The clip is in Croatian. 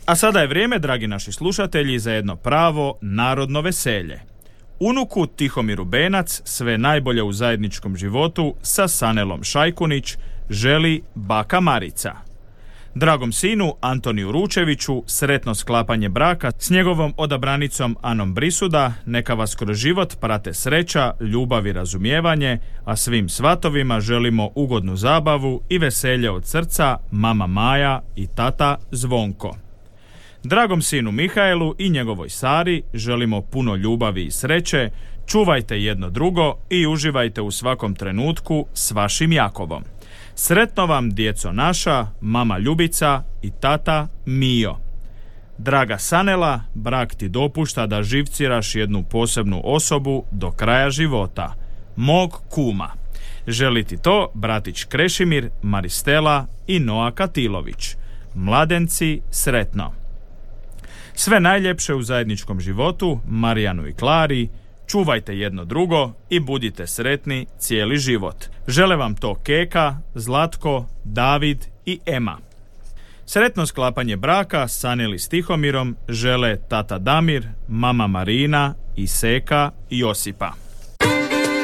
A sada je vrijeme, dragi naši slušatelji, za jedno pravo narodno veselje. Unuku Tihomiru Benac sve najbolje u zajedničkom životu sa Sanelom Šajkunić želi baka Marica. Dragom sinu Antoniju Ručeviću sretno sklapanje braka s njegovom odabranicom Anom Brisuda, neka vas kroz život prate sreća, ljubav i razumijevanje, a svim svatovima želimo ugodnu zabavu i veselje od srca mama Maja i tata Zvonko. Dragom sinu Mihaelu i njegovoj Sari želimo puno ljubavi i sreće, čuvajte jedno drugo i uživajte u svakom trenutku s vašim Jakovom. Sretno vam, djeco naša, mama Ljubica i tata Mijo. Draga Sanela, brak ti dopušta da živciraš jednu posebnu osobu do kraja života, mog kuma. Želi ti to bratić Krešimir, Maristela i Noa Katilović. Mladenci, sretno. Sve najljepše u zajedničkom životu, Marijanu i Klari, čuvajte jedno drugo i budite sretni cijeli život. Žele vam to Keka, Zlatko, David i Ema. Sretno sklapanje braka Saneli s Tihomirom žele tata Damir, mama Marina i Seka Josipa.